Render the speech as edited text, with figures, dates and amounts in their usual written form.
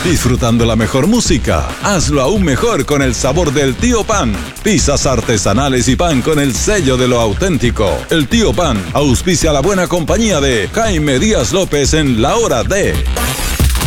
Disfrutando la mejor música, hazlo aún mejor con el sabor del Tío Pan. Pizzas artesanales y pan con el sello de lo auténtico. El Tío Pan auspicia la buena compañía de Jaime Díaz López en La Hora de...